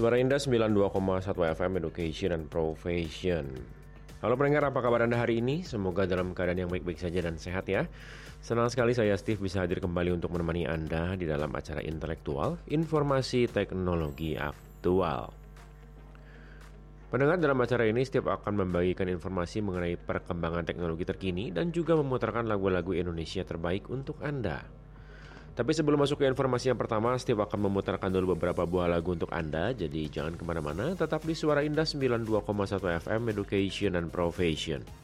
Suara Indah 92,1 FM Education and Profession. Halo pendengar, apa kabar Anda hari ini? Semoga dalam keadaan yang baik-baik saja dan sehat ya. Senang sekali saya Steve bisa hadir kembali untuk menemani Anda di dalam acara intelektual, informasi teknologi aktual. Pendengar, dalam acara ini Steve akan membagikan informasi mengenai perkembangan teknologi terkini dan juga memutarkan lagu-lagu Indonesia terbaik untuk Anda. Tapi sebelum masuk ke informasi yang pertama, Steve akan memutarkan dulu beberapa buah lagu untuk Anda. Jadi jangan kemana-mana, tetap di Suara Indah 92,1 FM Education and Profession.